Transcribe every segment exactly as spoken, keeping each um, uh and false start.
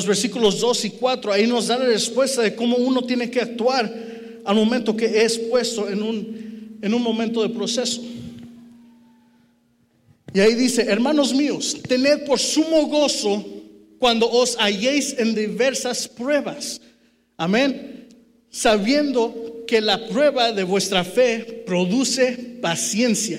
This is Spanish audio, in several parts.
los versículos dos y cuatro, ahí nos da la respuesta de cómo uno tiene que actuar al momento que es puesto en un, en un momento de proceso. Y ahí dice: hermanos míos, tened por sumo gozo cuando os halléis en diversas pruebas. Amén. Sabiendo que la prueba de vuestra fe produce paciencia.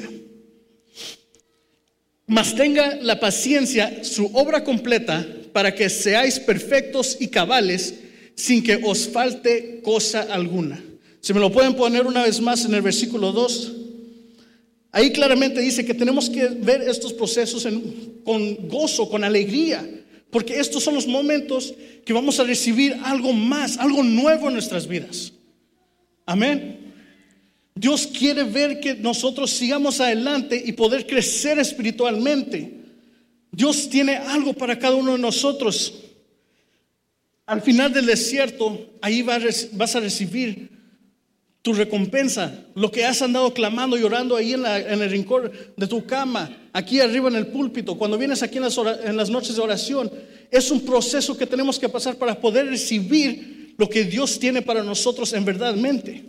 Mas tenga la paciencia su obra completa, para que seáis perfectos y cabales, sin que os falte cosa alguna. Si me lo pueden poner una vez más en el versículo dos. Ahí claramente dice que tenemos que ver estos procesos en, con gozo, con alegría, porque estos son los momentos que vamos a recibir algo más, algo nuevo en nuestras vidas. Amén. Dios quiere ver que nosotros sigamos adelante y poder crecer espiritualmente. Dios tiene algo para cada uno de nosotros. Al final del desierto, ahí vas a recibir tu recompensa. Lo que has andado clamando y orando ahí en, la, en el rincón de tu cama, aquí arriba en el púlpito, cuando vienes aquí en las, en las noches de oración, es un proceso que tenemos que pasar para poder recibir lo que Dios tiene para nosotros en verdadmente.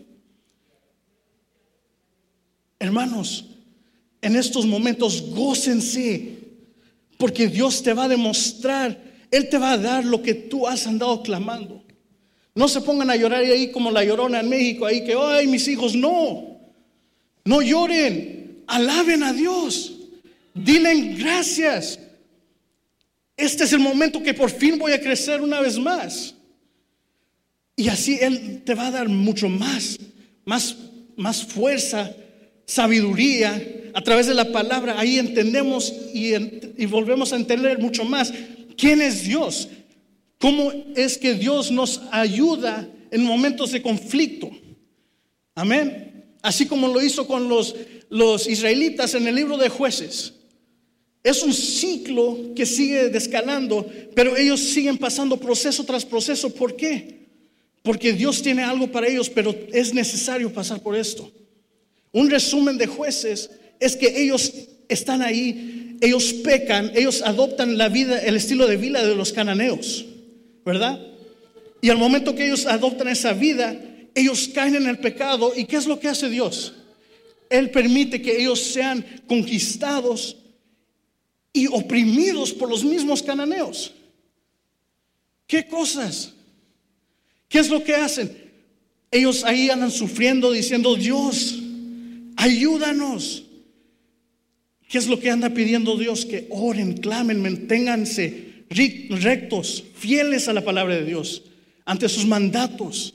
Hermanos, en estos momentos gócense, porque Dios te va a demostrar, Él te va a dar lo que tú has andado clamando. No se pongan a llorar ahí como la Llorona en México, ahí que, ay, mis hijos, no. No lloren, alaben a Dios, dilen gracias. Este es el momento que por fin voy a crecer una vez más. Y así Él te va a dar mucho más, más, más fuerza, sabiduría. A través de la palabra, ahí entendemos y, y volvemos a entender mucho más quién es Dios. Cómo es que Dios nos ayuda en momentos de conflicto. Amén. Así como lo hizo con los, los israelitas en el libro de Jueces. Es un ciclo que sigue descalando, pero ellos siguen pasando proceso tras proceso. ¿Por qué? Porque Dios tiene algo para ellos, pero es necesario pasar por esto. Un resumen de Jueces es que ellos están ahí, ellos pecan, ellos adoptan la vida, el estilo de vida de los cananeos, ¿verdad? Y al momento que ellos adoptan esa vida, ellos caen en el pecado. ¿Y qué es lo que hace Dios? Él permite que ellos sean conquistados y oprimidos por los mismos cananeos. ¿Qué cosas? ¿Qué es lo que hacen? Ellos ahí andan sufriendo, diciendo: Dios, ayúdanos. ¿Qué es lo que anda pidiendo Dios? Que oren, clamen, manténganse rectos, fieles a la palabra de Dios, ante sus mandatos.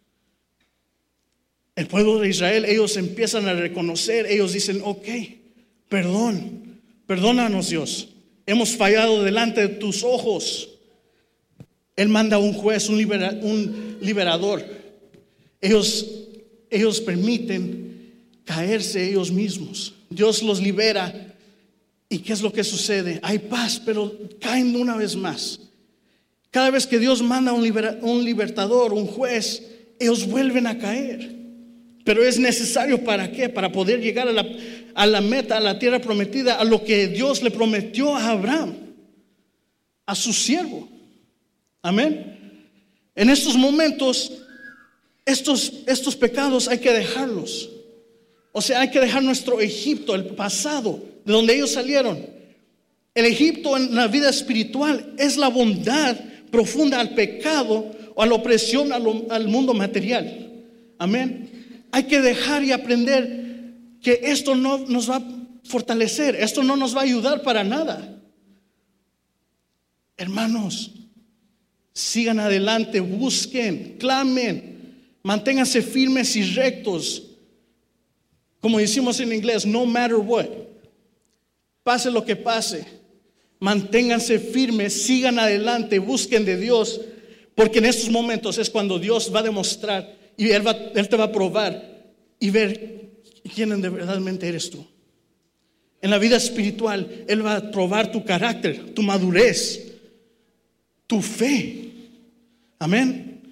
El pueblo de Israel, ellos empiezan a reconocer, ellos dicen: ok, perdón, perdónanos Dios, hemos fallado delante de tus ojos. Él manda un juez, un, libera, un liberador. Ellos, ellos permiten caerse ellos mismos. Dios los libera. ¿Y qué es lo que sucede? Hay paz, pero caen una vez más. Cada vez que Dios manda un, libera, un libertador, un juez, ellos vuelven a caer. Pero es necesario, ¿para qué? Para poder llegar a la, a la meta, a la tierra prometida, a lo que Dios le prometió a Abraham, a su siervo. Amén. En estos momentos, estos, estos pecados hay que dejarlos. O sea, hay que dejar nuestro Egipto, el pasado, de donde ellos salieron. El Egipto en la vida espiritual es la bondad profunda al pecado o a la opresión al, al mundo material. Amén. Hay que dejar y aprender que esto no nos va a fortalecer, esto no nos va a ayudar para nada. Hermanos, sigan adelante, busquen, clamen, manténganse firmes y rectos. Como decimos en inglés, no matter what. Pase lo que pase, manténganse firmes, sigan adelante, busquen de Dios, porque en estos momentos es cuando Dios va a demostrar y Él, va, Él te va a probar y ver quién de verdadmente eres tú. En la vida espiritual, Él va a probar tu carácter, tu madurez, tu fe. Amén.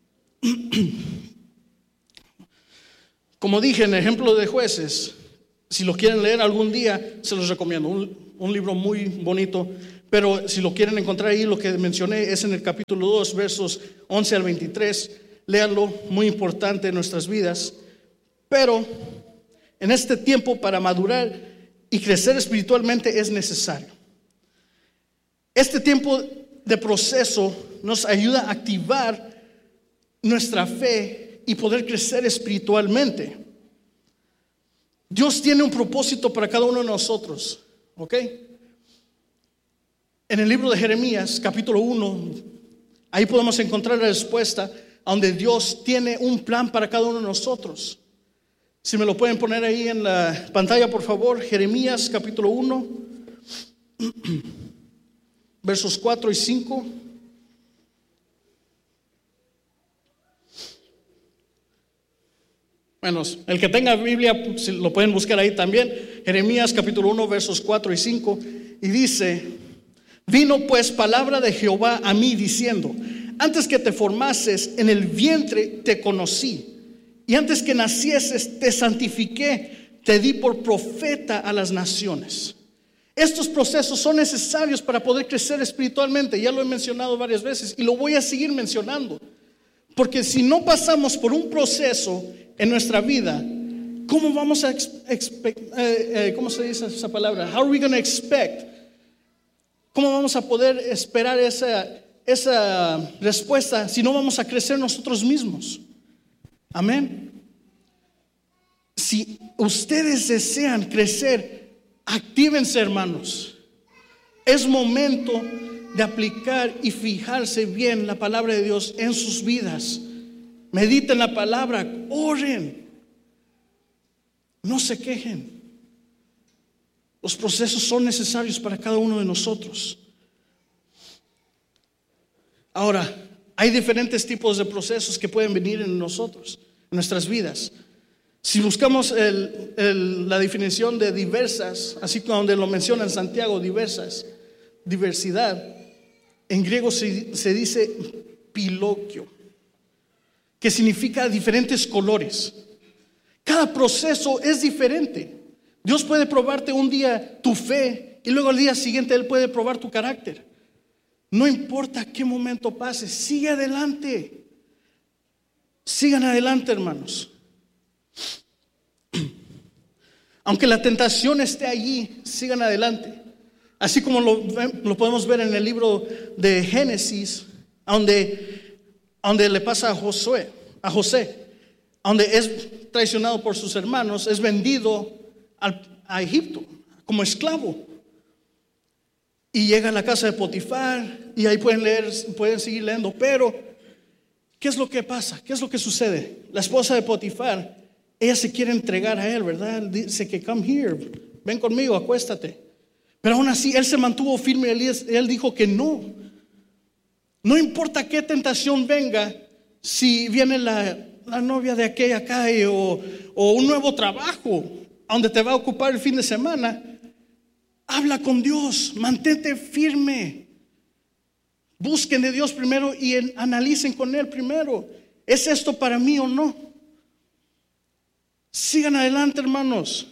Como dije en el ejemplo de Jueces, si lo quieren leer algún día, se los recomiendo. Un, un libro muy bonito, pero si lo quieren encontrar ahí, lo que mencioné es en el capítulo dos, versos once al veintitrés. Léanlo, muy importante en nuestras vidas. Pero en este tiempo, para madurar y crecer espiritualmente, es necesario. Este tiempo de proceso nos ayuda a activar nuestra fe y poder crecer espiritualmente. Dios tiene un propósito para cada uno de nosotros, ¿ok? En el libro de Jeremías, capítulo uno, ahí podemos encontrar la respuesta a donde Dios tiene un plan para cada uno de nosotros. Si me lo pueden poner ahí en la pantalla, por favor. Jeremías, capítulo uno, versos cuatro y cinco. Bueno, el que tenga Biblia, pues, lo pueden buscar ahí también. Jeremías capítulo uno, versos cuatro y cinco. Y dice: vino pues palabra de Jehová a mí diciendo: antes que te formases en el vientre te conocí, y antes que nacieses te santifiqué, te di por profeta a las naciones. Estos procesos son necesarios para poder crecer espiritualmente. Ya lo he mencionado varias veces y lo voy a seguir mencionando. Porque si no pasamos por un proceso en nuestra vida, ¿cómo vamos a expect, eh, eh, ¿cómo se dice esa palabra? How are we going to expect? ¿Cómo vamos a poder esperar esa, esa respuesta si no vamos a crecer nosotros mismos? Amén. Si ustedes desean crecer, actívense, hermanos. Es momento de aplicar y fijarse bien la palabra de Dios en sus vidas. Mediten la palabra, oren, no se quejen. Los procesos son necesarios para cada uno de nosotros. Ahora, hay diferentes tipos de procesos que pueden venir en nosotros, en nuestras vidas. Si buscamos el, el, la definición de diversas, así como donde lo menciona en Santiago, diversas, diversidad, en griego se, se dice piloquio, que significa diferentes colores. Cada proceso es diferente. Dios puede probarte un día tu fe y luego al día siguiente Él puede probar tu carácter. No importa qué momento pase, sigue adelante. Sigan adelante, hermanos. Aunque la tentación esté allí, sigan adelante. Así como lo, lo podemos ver en el libro de Génesis, donde, donde le pasa a Josué, a José, donde es traicionado por sus hermanos, es vendido al, a Egipto como esclavo. Y llega a la casa de Potifar y ahí pueden leer, pueden seguir leyendo. Pero, ¿qué es lo que pasa? ¿Qué es lo que sucede? La esposa de Potifar, ella se quiere entregar a él, ¿verdad? Dice que come here, ven conmigo, acuéstate. Pero aún así, él se mantuvo firme. Él, él dijo que no. No importa qué tentación venga, si viene la, la novia de aquella calle o, o un nuevo trabajo donde te va a ocupar el fin de semana, habla con Dios, mantente firme. Busquen de Dios primero y en, analicen con Él primero. ¿Es esto para mí o no? Sigan adelante, hermanos.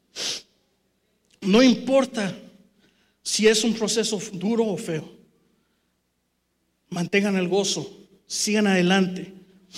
No importa si es un proceso duro o feo. Mantengan el gozo. Sigan adelante.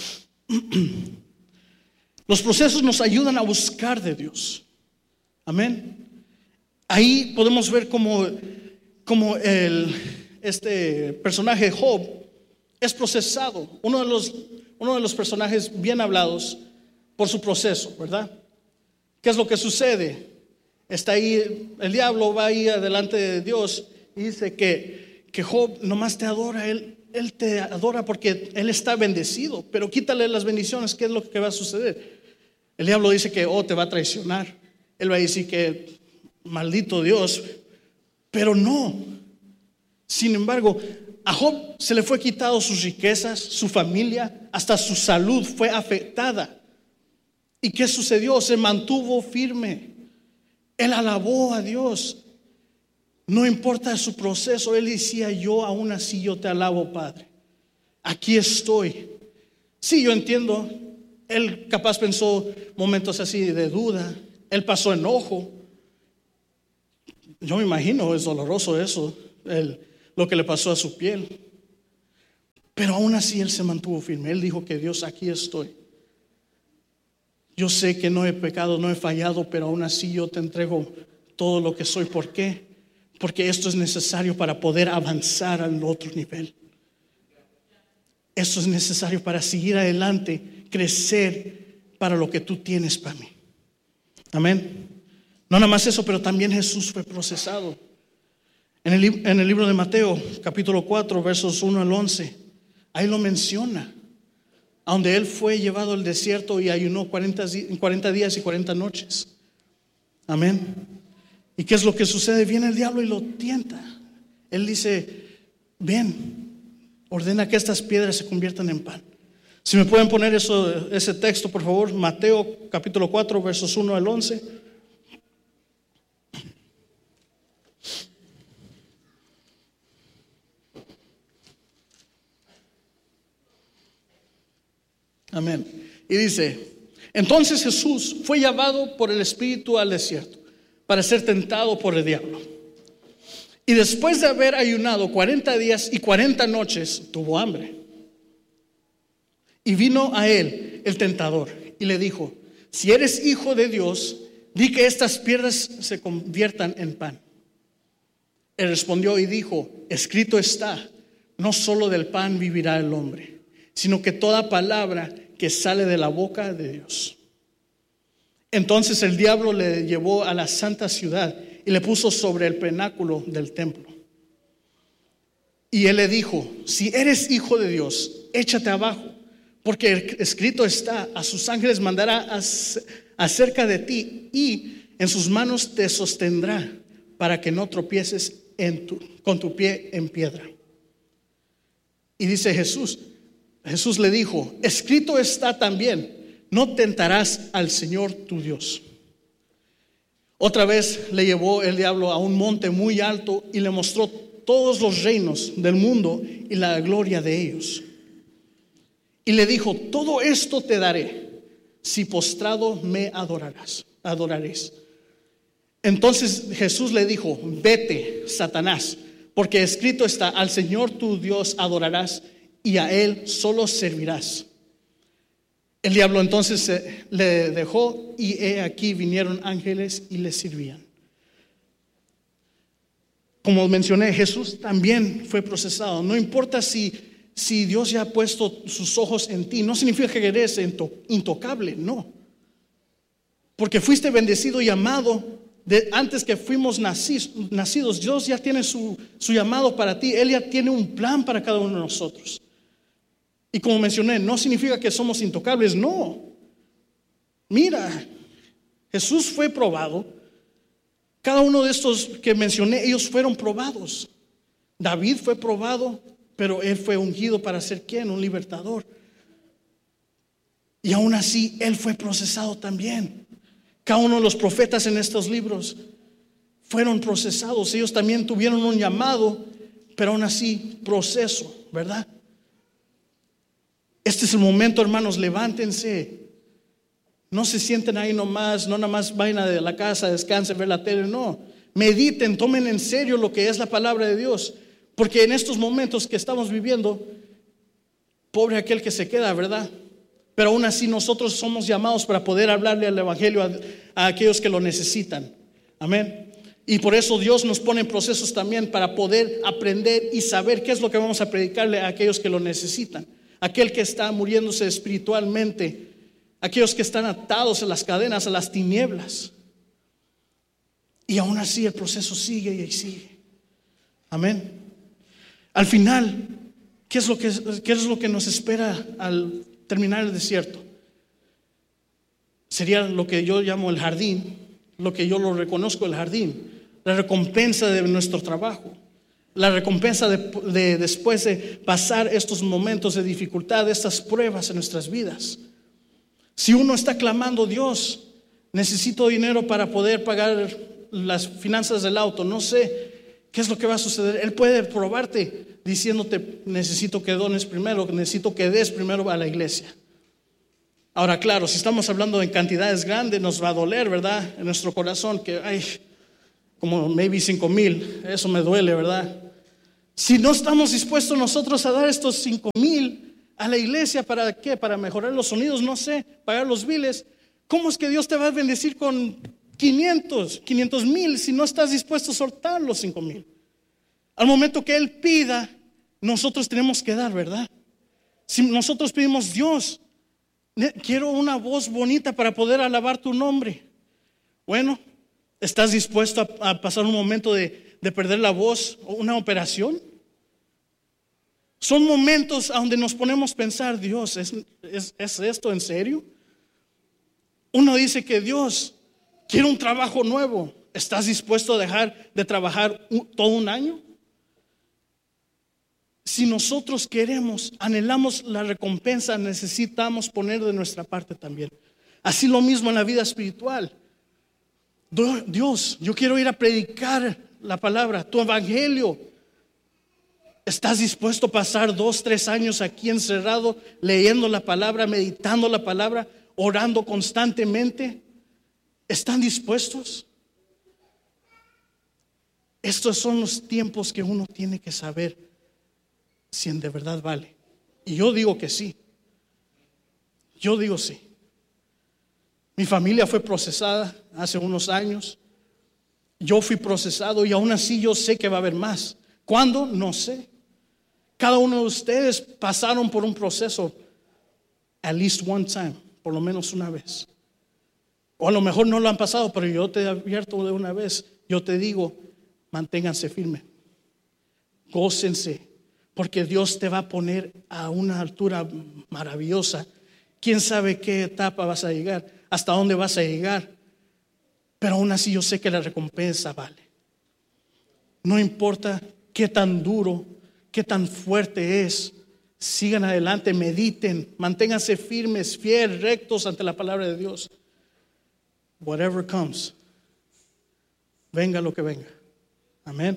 Los procesos nos ayudan a buscar de Dios. Amén. Ahí podemos ver cómo, cómo el, este personaje Job es procesado. Uno de los, uno de los personajes bien hablados por su proceso, ¿verdad? ¿Qué es lo que sucede? Está ahí, el diablo va ahí adelante de Dios y dice que, que Job nomás te adora. Él, él te adora porque él está bendecido, pero quítale las bendiciones. ¿Qué es lo que va a suceder? El diablo dice que oh, te va a traicionar. Él va a decir que maldito Dios, pero no. Sin embargo, a Job se le fue quitado sus riquezas, su familia, hasta su salud fue afectada. ¿Y qué sucedió? Se mantuvo firme. Él alabó a Dios. No importa su proceso, él decía: yo aún así yo te alabo, Padre. Aquí estoy. Sí, yo entiendo. Él capaz pensó momentos así de duda. Él pasó enojo. Yo me imagino, es doloroso eso. el, lo que le pasó a su piel. Pero aún así él se mantuvo firme. Él dijo que Dios, aquí estoy. Yo sé que no he pecado, no he fallado, pero aún así yo te entrego todo lo que soy. ¿Por qué? Porque esto es necesario para poder avanzar al otro nivel. Esto es necesario para seguir adelante, crecer para lo que tú tienes para mí. Amén. No nada más eso, pero también Jesús fue procesado. En el, en el libro de Mateo, capítulo cuatro, versos uno al once, ahí lo menciona. A donde él fue llevado al desierto y ayunó cuarenta, cuarenta días y cuarenta noches. Amén. ¿Y qué es lo que sucede? Viene el diablo y lo tienta. Él dice, ven, ordena que estas piedras se conviertan en pan. Si me pueden poner eso, ese texto, por favor. Mateo capítulo cuatro, versos uno al once. Amén. Y dice, entonces Jesús fue llevado por el Espíritu al desierto para ser tentado por el diablo. Y después de haber ayunado cuarenta días y cuarenta noches, tuvo hambre. Y vino a él el tentador y le dijo, si eres hijo de Dios, di que estas piedras se conviertan en pan. Él respondió y dijo, escrito está, no solo del pan vivirá el hombre, sino que toda palabra que sale de la boca de Dios. Entonces el diablo le llevó a la santa ciudad y le puso sobre el pináculo del templo. Y él le dijo, si eres hijo de Dios, échate abajo, porque escrito está, a sus ángeles mandará acerca de ti y en sus manos te sostendrá para que no tropieces en tu, con tu pie en piedra. Y dice Jesús, Jesús le dijo, escrito está también, no tentarás al Señor tu Dios. Otra vez le llevó el diablo a un monte muy alto y le mostró todos los reinos del mundo y la gloria de ellos. Y le dijo, todo esto te daré si postrado me adorarás, adoraréis. Entonces Jesús le dijo, vete, Satanás, porque escrito está, al Señor tu Dios adorarás y a él solo servirás. El diablo entonces le dejó y he aquí vinieron ángeles y le sirvían. Como mencioné, Jesús también fue procesado. No importa si, si Dios ya ha puesto sus ojos en ti, no significa que eres intocable, no. Porque fuiste bendecido y amado de, antes que fuimos nacidos. Dios ya tiene su, su llamado para ti. Él ya tiene un plan para cada uno de nosotros. Y como mencioné, no significa que somos intocables, no. Mira, Jesús fue probado. Cada uno de estos que mencioné, ellos fueron probados. David fue probado, pero él fue ungido para ser ¿quién? Un libertador. Y aún así, él fue procesado también. Cada uno de los profetas en estos libros fueron procesados. Ellos también tuvieron un llamado, pero aún así, proceso, ¿verdad? Este es el momento, hermanos, levántense. No se sienten ahí nomás, no nada más vayan a la casa, descansen, ver la tele, no. Mediten, tomen en serio lo que es la palabra de Dios. Porque en estos momentos que estamos viviendo, pobre aquel que se queda, ¿verdad? Pero aún así nosotros somos llamados para poder hablarle al evangelio a, a aquellos que lo necesitan. Amén. Y por eso Dios nos pone en procesos también para poder aprender y saber qué es lo que vamos a predicarle a aquellos que lo necesitan. Aquel que está muriéndose espiritualmente, aquellos que están atados a las cadenas, a las tinieblas. Y aún así el proceso sigue y sigue. Amén. Al final, ¿qué es lo que, qué es lo que nos espera al terminar el desierto? Sería lo que yo llamo el jardín, lo que yo lo reconozco el jardín, la recompensa de nuestro trabajo. La recompensa de, de después de pasar estos momentos de dificultad, estas pruebas en nuestras vidas. Si uno está clamando, Dios, necesito dinero para poder pagar las finanzas del auto, no sé qué es lo que va a suceder. Él puede probarte diciéndote, necesito que dones primero, necesito que des primero a la iglesia. Ahora, claro, si estamos hablando en cantidades grandes, nos va a doler, ¿verdad? En nuestro corazón, que ay, como maybe cinco mil, eso me duele, ¿verdad? Si no estamos dispuestos nosotros a dar estos cinco mil a la iglesia, ¿para qué? Para mejorar los sonidos, no sé, pagar los biles. ¿Cómo es que Dios te va a bendecir con quinientos, quinientos mil si no estás dispuesto a soltar los cinco mil? Al momento que Él pida, nosotros tenemos que dar, ¿verdad? Si nosotros pedimos, Dios, quiero una voz bonita para poder alabar tu nombre. Bueno, ¿estás dispuesto a, a pasar un momento de, de perder la voz o una operación? Son momentos donde nos ponemos a pensar, Dios, ¿es, es, ¿es esto en serio? Uno dice que Dios quiere un trabajo nuevo. ¿Estás dispuesto a dejar de trabajar un, todo un año? Si nosotros queremos, anhelamos la recompensa, necesitamos poner de nuestra parte también. Así lo mismo en la vida espiritual. Dios, yo quiero ir a predicar la palabra, tu evangelio. ¿Estás dispuesto a pasar dos, tres años aquí encerrado, leyendo la palabra, meditando la palabra, orando constantemente? ¿Están dispuestos? Estos son los tiempos que uno tiene que saber si en de verdad vale. Y yo digo que sí. Yo digo sí. Mi familia fue procesada hace unos años. Yo fui procesado y aún así yo sé que va a haber más. ¿Cuándo? No sé. Cada uno de ustedes pasaron por un proceso at least one time, por lo menos una vez. O a lo mejor no lo han pasado, pero yo te advierto de una vez. Yo te digo, manténganse firmes. Gócense, porque Dios te va a poner a una altura maravillosa. ¿Quién sabe qué etapa vas a llegar? ¿Hasta dónde vas a llegar? Pero aún así yo sé que la recompensa vale. No importa qué tan duro, qué tan fuerte es. Sigan adelante, mediten, manténganse firmes, fieles, rectos ante la palabra de Dios. Whatever comes, venga lo que venga. Amén.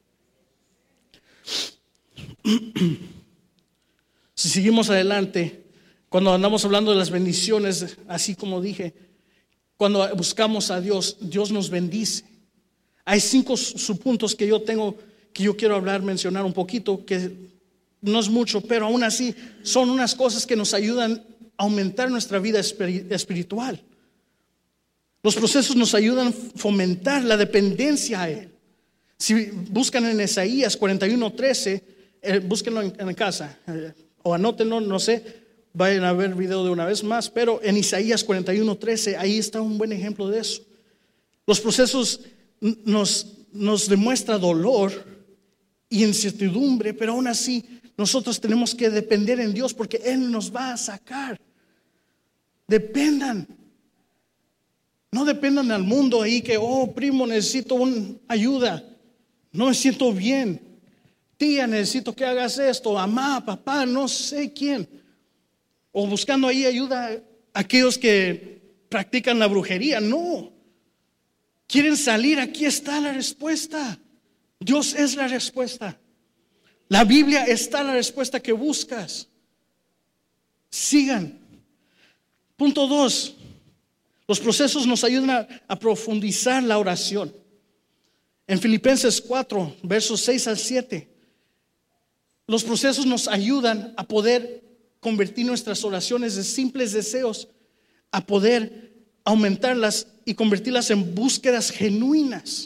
Si seguimos adelante, cuando andamos hablando de las bendiciones, así como dije, cuando buscamos a Dios, Dios nos bendice. Hay cinco subpuntos que yo tengo, que yo quiero hablar, mencionar un poquito, que no es mucho, pero aún así son unas cosas que nos ayudan a aumentar nuestra vida espiritual. Los procesos nos ayudan a fomentar la dependencia a Él. Si buscan en Isaías cuarenta y uno trece, eh, búsquenlo en, en casa, eh, o anótenlo, no sé, vayan a ver el video de una vez más, pero en Isaías cuarenta y uno trece, ahí está un buen ejemplo de eso. Los procesos nos, nos demuestran dolor y incertidumbre, pero aún así nosotros tenemos que depender en Dios porque Él nos va a sacar. Dependan. No dependan del mundo ahí que, oh, primo, necesito una ayuda. No me siento bien. Tía, necesito que hagas esto. Mamá, papá, no sé quién. O buscando ahí ayuda a aquellos que practican la brujería. No. Quieren salir, aquí está la respuesta. Dios es la respuesta. La Biblia está la respuesta que buscas. Sigan. Punto dos. Los procesos nos ayudan a, a profundizar la oración. En Filipenses cuatro, versos seis al siete, los procesos nos ayudan a poder convertir nuestras oraciones de simples deseos, a poder aumentarlas y convertirlas en búsquedas genuinas.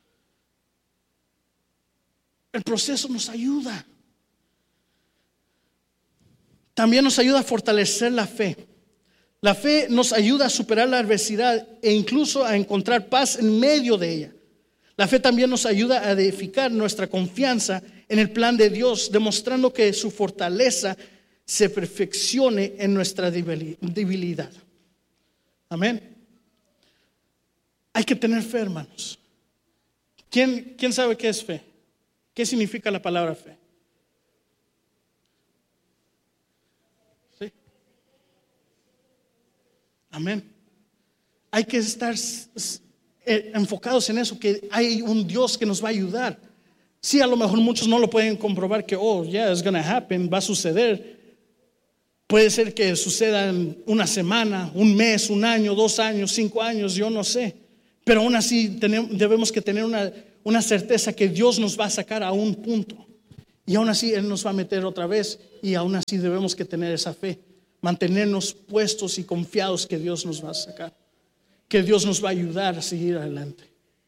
El proceso nos ayuda. También nos ayuda a fortalecer la fe. La fe nos ayuda a superar la adversidad e incluso a encontrar paz en medio de ella. La fe también nos ayuda a edificar nuestra confianza en el plan de Dios, demostrando que su fortaleza se perfeccione en nuestra debilidad. Amén. Hay que tener fe, hermanos. ¿Quién, quién sabe qué es fe? ¿Qué significa la palabra fe? ¿Sí? Amén. Hay que estar enfocados en eso, que hay un Dios que nos va a ayudar. Sí, a lo mejor muchos no lo pueden comprobar que, oh, yeah, it's gonna happen, va a suceder. Puede ser que suceda en una semana, un mes, un año, dos años, cinco años, yo no sé. Pero aún así tenemos, debemos que tener una, una certeza que Dios nos va a sacar a un punto. Y aún así Él nos va a meter otra vez, y aún así debemos que tener esa fe, mantenernos puestos y confiados que Dios nos va a sacar, que Dios nos va a ayudar a seguir adelante.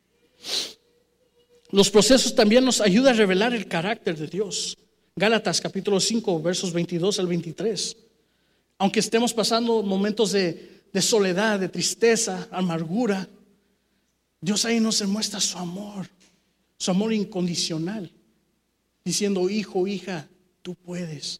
Los procesos también nos ayudan a revelar el carácter de Dios. Gálatas capítulo cinco, versos veintidós al veintitrés. Aunque estemos pasando momentos de, de soledad, de tristeza, amargura, Dios ahí nos demuestra su amor, su amor incondicional, diciendo: hijo, hija, tú puedes.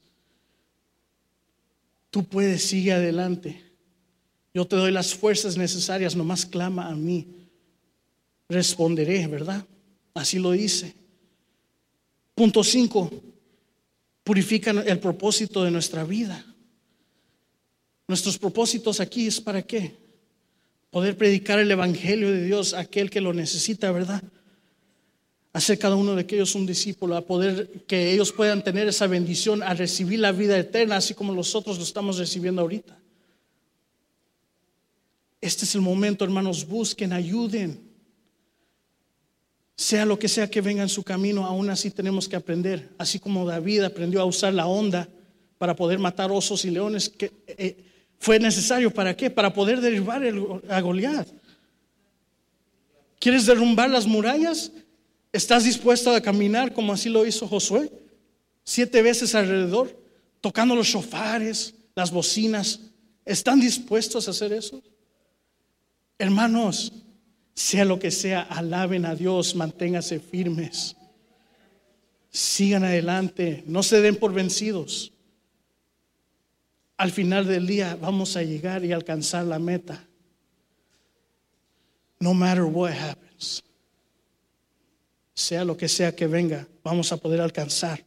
Tú puedes, sigue adelante. Yo te doy las fuerzas necesarias, nomás clama a mí. Responderé, ¿verdad? Así lo dice. Punto cinco. Purifica el propósito de nuestra vida. Nuestros propósitos aquí es para qué? Poder predicar el evangelio de Dios a aquel que lo necesita, ¿verdad? Hacer cada uno de aquellos un discípulo, a poder que ellos puedan tener esa bendición a recibir la vida eterna, así como nosotros lo estamos recibiendo ahorita. Este es el momento, hermanos, busquen, ayuden. Sea lo que sea que venga en su camino, aún así tenemos que aprender. Así como David aprendió a usar la honda para poder matar osos y leones, que eh, fue necesario, ¿para qué? Para poder derribar el, a Goliat. ¿Quieres derrumbar las murallas? ¿Estás dispuesto a caminar como así lo hizo Josué? Siete veces alrededor, tocando los shofares, las bocinas. ¿Están dispuestos a hacer eso? Hermanos, sea lo que sea, alaben a Dios, manténganse firmes, sigan adelante, no se den por vencidos. Al final del día vamos a llegar y alcanzar la meta. No matter what happens, sea lo que sea que venga, vamos a poder alcanzar.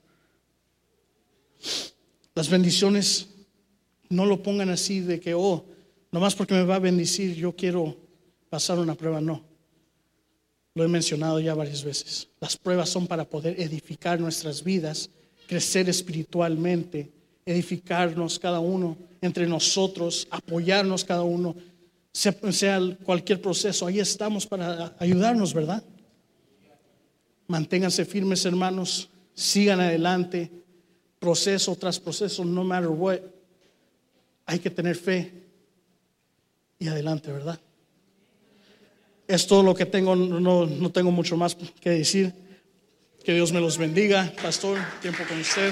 Las bendiciones no lo pongan así de que, oh, nomás porque me va a bendecir yo quiero pasar una prueba. No, lo he mencionado ya varias veces. Las pruebas son para poder edificar nuestras vidas, crecer espiritualmente, edificarnos cada uno entre nosotros, apoyarnos cada uno, sea, sea cualquier proceso. Ahí estamos para ayudarnos, ¿verdad? Manténganse firmes, hermanos, sigan adelante, proceso tras proceso, no matter what. Hay que tener fe y adelante, ¿verdad? Es todo lo que tengo, no, no tengo mucho más que decir. Que Dios me los bendiga, pastor, tiempo con usted.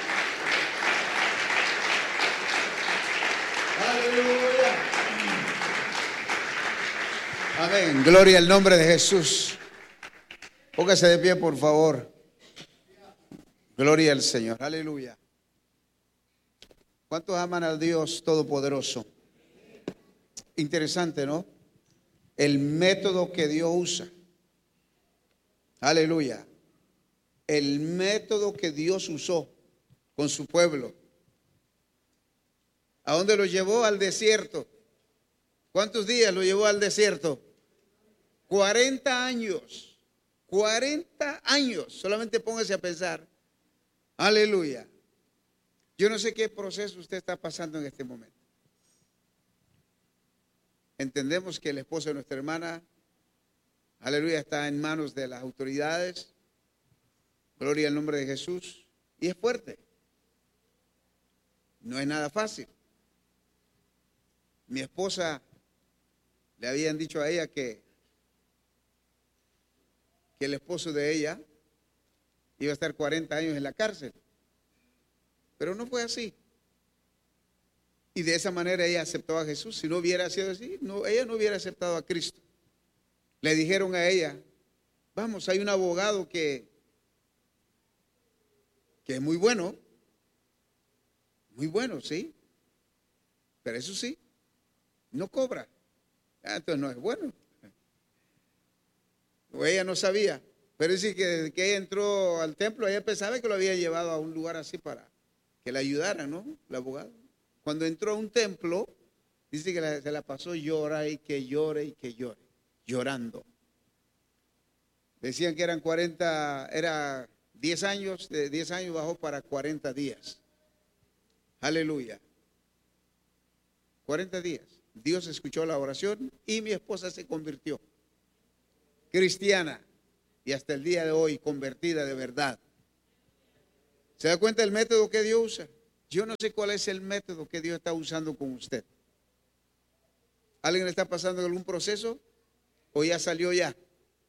Aleluya. Amén, gloria al nombre de Jesús. Póngase de pie, por favor. Gloria al Señor, aleluya. ¿Cuántos aman al Dios Todopoderoso? Interesante, ¿no? El método que Dios usa. Aleluya. El método que Dios usó con su pueblo. ¿A dónde lo llevó? Al desierto. ¿Cuántos días lo llevó al desierto? cuarenta años. cuarenta años. Solamente póngase a pensar. Aleluya. Yo no sé qué proceso usted está pasando en este momento. Entendemos que el esposo de nuestra hermana, aleluya, está en manos de las autoridades. Gloria al nombre de Jesús. Y es fuerte. No es nada fácil. Mi esposa, le habían dicho a ella que, que el esposo de ella iba a estar cuarenta años en la cárcel. Pero no fue así. Y de esa manera ella aceptó a Jesús. Si no hubiera sido así, no, ella no hubiera aceptado a Cristo. Le dijeron a ella: vamos, hay un abogado que, que es muy bueno. Muy bueno, sí. Pero eso sí, no cobra. Ah, entonces no es bueno. O ella no sabía. Pero dice que desde que ella entró al templo, ella pensaba que lo había llevado a un lugar así para que le ayudara, ¿no? El abogado. Cuando entró a un templo, dice que la, se la pasó llora y que llore y que llore, llorando. Decían que eran cuarenta, era diez años, de diez años bajó para cuarenta días. Aleluya. cuarenta días. Dios escuchó la oración y mi esposa se convirtió. Cristiana y hasta el día de hoy convertida de verdad. ¿Se da cuenta del método que Dios usa? Yo no sé cuál es el método que Dios está usando con usted. ¿Alguien está pasando algún proceso o ya salió ya?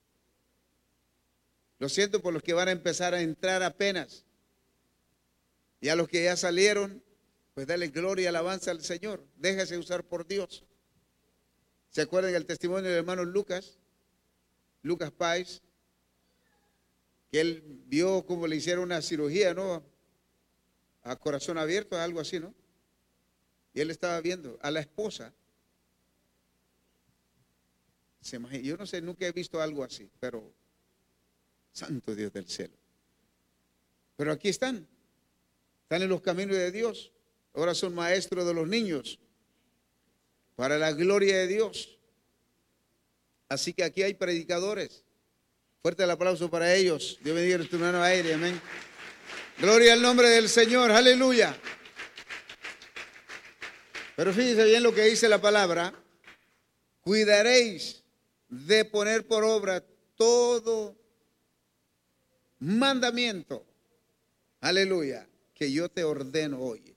Lo siento por los que van a empezar a entrar apenas. Y a los que ya salieron, pues dale gloria y alabanza al Señor. Déjese usar por Dios. ¿Se acuerdan del testimonio del hermano Lucas? Lucas Páez, que él vio cómo le hicieron una cirugía, ¿no? A corazón abierto, algo así, ¿no? Y él estaba viendo a la esposa. Se imagina, yo no sé, nunca he visto algo así, pero santo Dios del cielo. Pero aquí están, están en los caminos de Dios. Ahora son maestros de los niños, para la gloria de Dios. Así que aquí hay predicadores. Fuerte el aplauso para ellos. Dios bendiga a nuestro hermano Aire, amén. Gloria al nombre del Señor, aleluya. Pero fíjense bien lo que dice la palabra. Cuidaréis de poner por obra todo mandamiento, aleluya, que yo te ordeno hoy.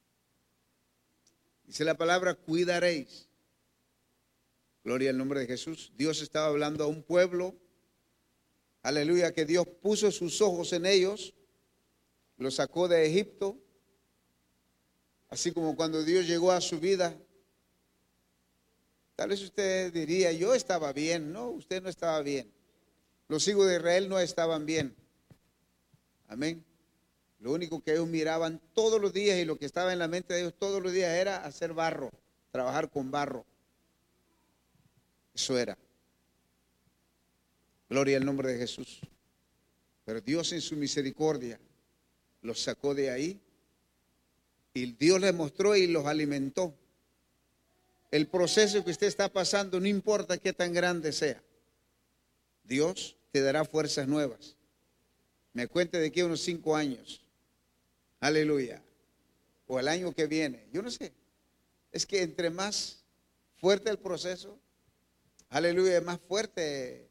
Dice la palabra, cuidaréis. Gloria al nombre de Jesús. Dios estaba hablando a un pueblo, aleluya, que Dios puso sus ojos en ellos, los sacó de Egipto, así como cuando Dios llegó a su vida. Tal vez usted diría, yo estaba bien. No, usted no estaba bien. Los hijos de Israel no estaban bien. Amén. Lo único que ellos miraban todos los días y lo que estaba en la mente de ellos todos los días era hacer barro, trabajar con barro. Eso era. Gloria al nombre de Jesús. Pero Dios en su misericordia los sacó de ahí y Dios les mostró y los alimentó. El proceso que usted está pasando, no importa qué tan grande sea, Dios te dará fuerzas nuevas. Me cuente de aquí a unos cinco años. Aleluya. O el año que viene. Yo no sé. Es que entre más fuerte el proceso, aleluya, más fuerte,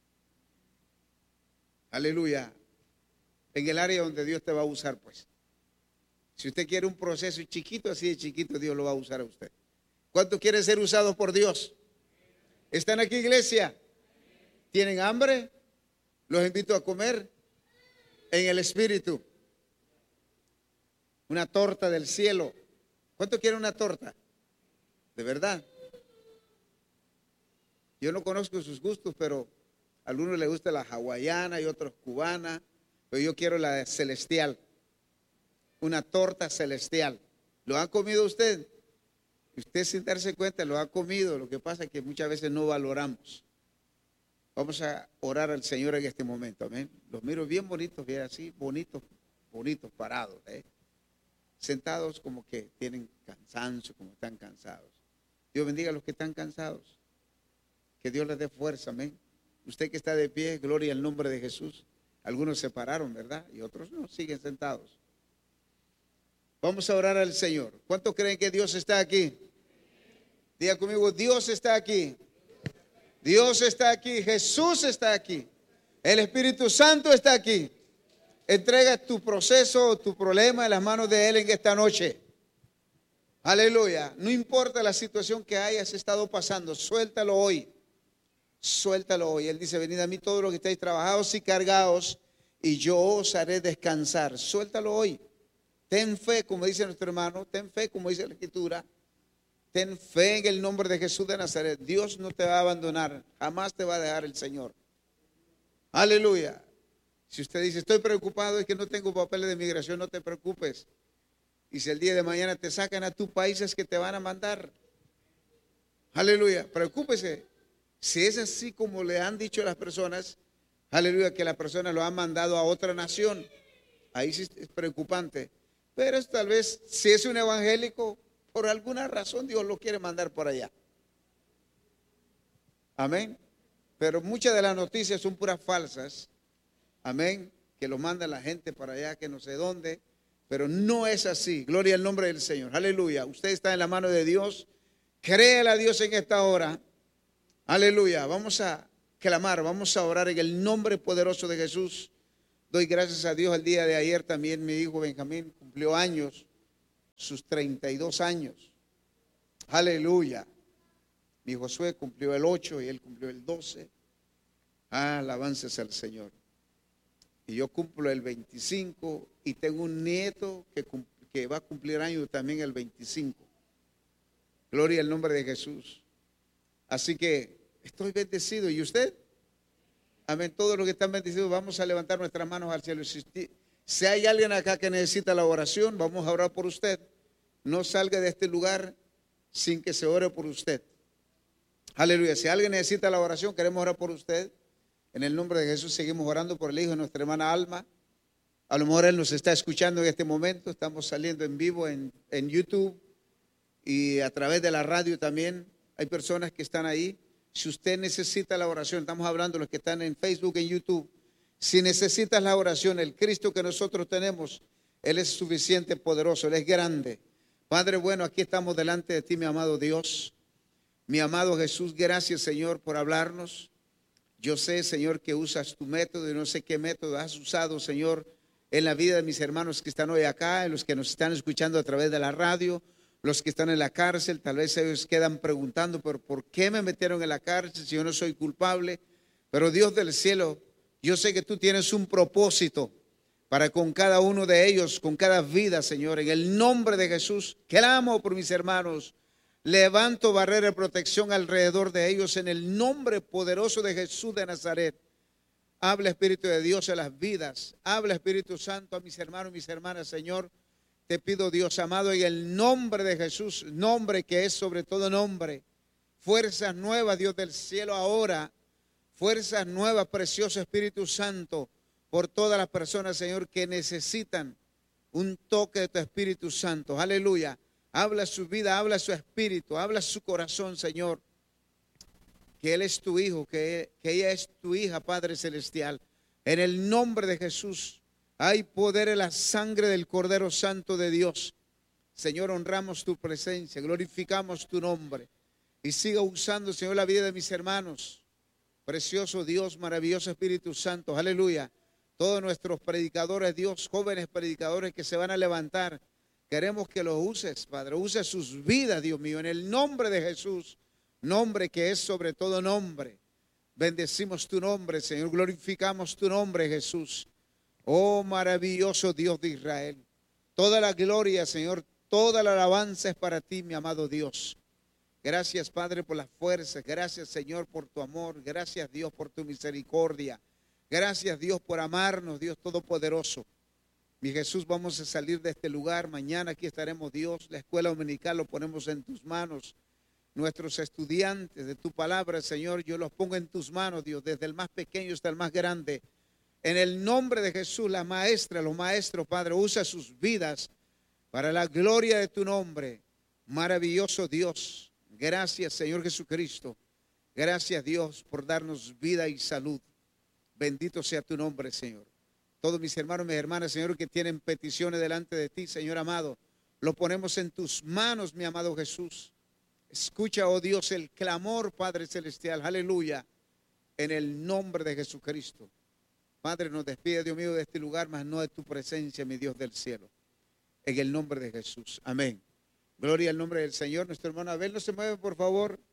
aleluya, en el área donde Dios te va a usar, pues. Si usted quiere un proceso chiquito, así de chiquito, Dios lo va a usar a usted. ¿Cuántos quieren ser usados por Dios? ¿Están aquí, iglesia? ¿Tienen hambre? Los invito a comer en el Espíritu. Una torta del cielo. ¿Cuánto quiere una torta? De verdad. Yo no conozco sus gustos, pero a algunos les gusta la hawaiana y otros cubana, pero yo quiero la celestial. Una torta celestial. ¿Lo ha comido usted? Usted sin darse cuenta lo ha comido. Lo que pasa es que muchas veces no valoramos. Vamos a orar al Señor en este momento, amén. Los miro bien bonitos, bien así, bonitos, bonitos, parados, ¿eh? Sentados como que tienen cansancio, como están cansados. Dios bendiga a los que están cansados. Que Dios les dé fuerza, amén. Usted que está de pie, gloria al nombre de Jesús. Algunos se pararon, ¿verdad? Y otros no, siguen sentados. Vamos a orar al Señor. ¿Cuántos creen que Dios está aquí? Diga conmigo, Dios está aquí. Dios está aquí. Jesús está aquí. El Espíritu Santo está aquí. Entrega tu proceso, tu problema en las manos de Él en esta noche. Aleluya. No importa la situación que hayas estado pasando, suéltalo hoy. Suéltalo hoy. Él dice, venid a mí todos los que estáis trabajados y cargados, y yo os haré descansar. Suéltalo hoy. Ten fe, como dice nuestro hermano, ten fe, como dice la Escritura. Ten fe en el nombre de Jesús de Nazaret. Dios no te va a abandonar, jamás te va a dejar el Señor. Aleluya. Si usted dice, estoy preocupado, es que no tengo papeles de migración, no te preocupes. Y si el día de mañana te sacan a tu país, es que te van a mandar. Aleluya. Preocúpese. Si es así como le han dicho las personas, aleluya, que las personas lo han mandado a otra nación, ahí sí es preocupante. Pero tal vez, si es un evangélico, por alguna razón Dios lo quiere mandar por allá. Amén. Pero muchas de las noticias son puras falsas. Amén. Que lo manda la gente para allá, que no sé dónde. Pero no es así. Gloria al nombre del Señor. Aleluya. Usted está en la mano de Dios. Créele a Dios en esta hora. Aleluya. Vamos a clamar, vamos a orar en el nombre poderoso de Jesús. Doy gracias a Dios. El día de ayer también mi hijo Benjamín cumplió años, sus treinta y dos años. Aleluya. Mi Josué cumplió el ocho y él cumplió el doce. Ah, alabanzas al Señor. Y yo cumplo el veinticinco y tengo un nieto que, que va a cumplir años también el veinticinco. Gloria al nombre de Jesús. Así que estoy bendecido. ¿Y usted? Amén. Todos los que están bendecidos, vamos a levantar nuestras manos al cielo. Si, si hay alguien acá que necesita la oración, vamos a orar por usted. No salga de este lugar sin que se ore por usted. Aleluya. Si alguien necesita la oración, queremos orar por usted. En el nombre de Jesús seguimos orando por el hijo de nuestra hermana Alma. A lo mejor él nos está escuchando en este momento. Estamos saliendo en vivo en, en YouTube y a través de la radio también. Hay personas que están ahí. Si usted necesita la oración, estamos hablando de los que están en Facebook, en YouTube. Si necesitas la oración, el Cristo que nosotros tenemos, Él es suficiente, poderoso, Él es grande. Padre bueno, aquí estamos delante de ti, mi amado Dios. Mi amado Jesús, gracias, Señor, por hablarnos. Yo sé, Señor, que usas tu método y no sé qué método has usado, Señor, en la vida de mis hermanos que están hoy acá, en los que nos están escuchando a través de la radio, los que están en la cárcel. Tal vez ellos quedan preguntando, pero ¿por qué me metieron en la cárcel si yo no soy culpable? Pero Dios del cielo, yo sé que tú tienes un propósito para con cada uno de ellos, con cada vida, Señor. En el nombre de Jesús, clamo por mis hermanos. Levanto barrera de protección alrededor de ellos en el nombre poderoso de Jesús de Nazaret. Habla, Espíritu de Dios, a las vidas. Habla, Espíritu Santo, a mis hermanos y mis hermanas, Señor. Te pido, Dios amado, en el nombre de Jesús, nombre que es sobre todo nombre. Fuerzas nuevas, Dios del cielo, ahora. Fuerzas nuevas, precioso Espíritu Santo, por todas las personas, Señor, que necesitan un toque de tu Espíritu Santo. Aleluya. Habla su vida, habla su espíritu, habla su corazón, Señor. Que Él es tu hijo, que, que ella es tu hija, Padre Celestial. En el nombre de Jesús hay poder en la sangre del Cordero Santo de Dios. Señor, honramos tu presencia, glorificamos tu nombre. Y siga usando, Señor, la vida de mis hermanos. Precioso Dios, maravilloso Espíritu Santo, aleluya. Todos nuestros predicadores, Dios, jóvenes predicadores que se van a levantar. Queremos que los uses, Padre, use sus vidas, Dios mío, en el nombre de Jesús, nombre que es sobre todo nombre. Bendecimos tu nombre, Señor, glorificamos tu nombre, Jesús. Oh, maravilloso Dios de Israel. Toda la gloria, Señor, toda la alabanza es para ti, mi amado Dios. Gracias, Padre, por las fuerzas. Gracias, Señor, por tu amor. Gracias, Dios, por tu misericordia. Gracias, Dios, por amarnos, Dios Todopoderoso. Mi Jesús, vamos a salir de este lugar. Mañana aquí estaremos, Dios. La escuela dominical lo ponemos en tus manos. Nuestros estudiantes de tu palabra, Señor, yo los pongo en tus manos, Dios, desde el más pequeño hasta el más grande. En el nombre de Jesús, la maestra, los maestros, Padre, usa sus vidas para la gloria de tu nombre. Maravilloso Dios. Gracias, Señor Jesucristo. Gracias, Dios, por darnos vida y salud. Bendito sea tu nombre, Señor. Todos mis hermanos y mis hermanas, Señor, que tienen peticiones delante de ti, Señor amado, lo ponemos en tus manos, mi amado Jesús. Escucha, oh Dios, el clamor, Padre Celestial, aleluya, en el nombre de Jesucristo. Padre, nos despide, Dios mío, de este lugar, mas no de tu presencia, mi Dios del cielo. En el nombre de Jesús, amén. Gloria al nombre del Señor. Nuestro hermano Abel, no se mueve, por favor.